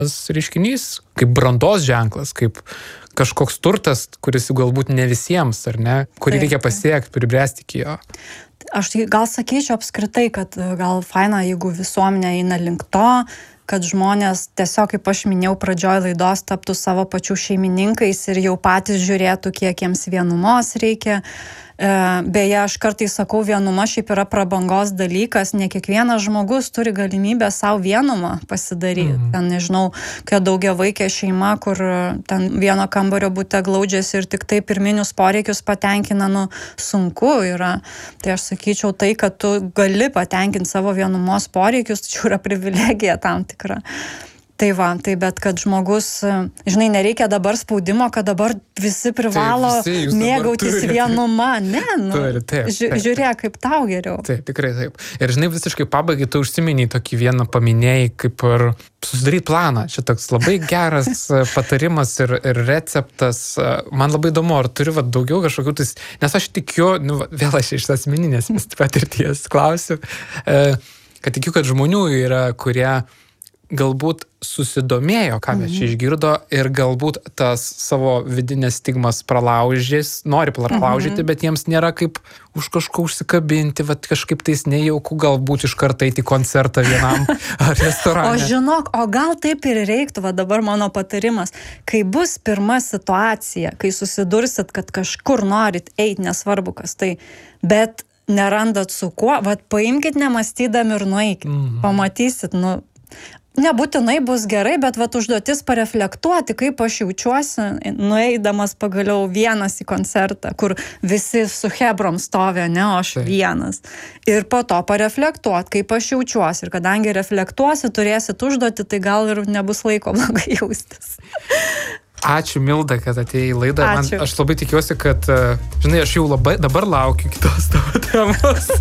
reiškinys, kaip brandos ženklas, kaip kažkoks turtas, kuris jau galbūt ne visiems, ar ne, kurį reikia pasiekti, pribręsti iki jo. Aš gal sakyčiau apskritai, kad gal faina, jeigu visuomenė eina link to, kad žmonės tiesiog, kaip aš minėjau pradžioj laidos, taptų savo pačių šeimininkais ir jau patys žiūrėtų, kiek jiems vienumos reikia. Beje, aš kartais sakau, vienuma šiaip yra prabangos dalykas, ne kiekvienas žmogus turi galimybę savo vienumą pasidaryti. Ten, nežinau, kai daugiavaikė šeima, kur ten vieno kambario bute glaudžiasi ir tik tai pirminius poreikius patenkina, sunku yra. Tai aš sakyčiau tai, kad tu gali patenkinti savo vienumos poreikius, tai yra privilegija tam tikra. Tai va, tai bet kad žmogus, žinai, nereikia dabar spaudimo, kad dabar visi privalo mėgautis vienuma. Ne, žiūrėk, kaip tau geriau. Taip, tikrai taip. Ir žinai, visiškai pabaigai tu užsiminiai tokį vieną paminėjai, kaip ir susidaryti planą. Čia toks labai geras patarimas ir receptas. Man labai įdomu, ar turi daugiau kažkokių, nes aš tikiu, vėl aš iš asmeninės patirties klausiu, kad tikiu, kad žmonių yra, kurie galbūt susidomėjo, ką mes čia išgirdo ir galbūt tas savo vidinės stigmas nori pralaužyti, bet jiems nėra kaip už kažko užsikabinti, kažkaip tais nejauku, galbūt iš karto eiti į koncertą vienam restorane. O žinok, o gal taip ir reiktų, dabar mano patarimas, kai bus pirma situacija, kai susidursit, kad kažkur norit eiti, nesvarbu kas tai, bet nerandat su kuo, paimkit nemąstydami ir nueikit, pamatysit, nebūtinai bus gerai, bet užduotis pareflektuoti, kaip aš jaučiuosi, nueidamas pagaliau vienas į koncertą, kur visi su hebrom stovė, ne, o aš vienas. Ir po to pareflektuoti, kaip aš jaučiuosi. Ir kadangi reflektuosi, turėsit užduoti, tai gal ir nebus laiko blogai jaustis. Ačiū, Milda, kad atėjai į laidą. Aš labai tikiuosi, kad, žinai, aš jau dabar laukiu kitos tavo temos.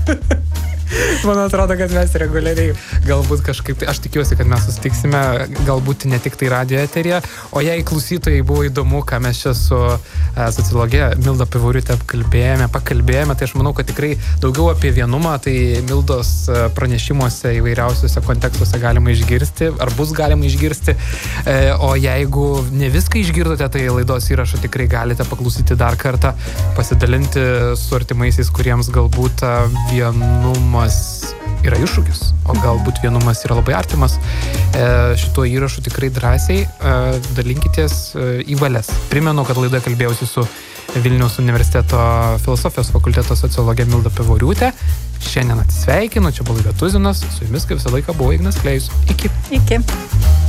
Man atrodo, kad mes reguliariai galbūt kažkaip, aš tikiuosi, kad mes susitiksime, galbūt ne tik tai radijo eteryje, o jei klausytojai buvo įdomu, ką mes čia su sociologe Milda Pivoriūte pakalbėjome, tai aš manau, kad tikrai daugiau apie vienumą, tai Mildos pranešimuose įvairiausiuose kontekstuose galima išgirsti, ar bus galima išgirsti, o jeigu ne viską išgirdote, tai laidos įrašą tikrai galite paklausyti dar kartą, pasidalinti su artimaisiais, kuriems galbūt vienumas yra iššūkis, o galbūt vienumas yra labai artimas. Šituo įrašu tikrai drąsiai dalinkitės į valias. Primenu, kad laidoje kalbėjausi su Vilniaus universiteto filosofijos fakulteto sociologė Milda Pivoriūtė. Šiandien atsisveikinu, čia buvo laida Tuzinas, su jumis kaip visą laiką buvo Ignas Klėjus. Iki.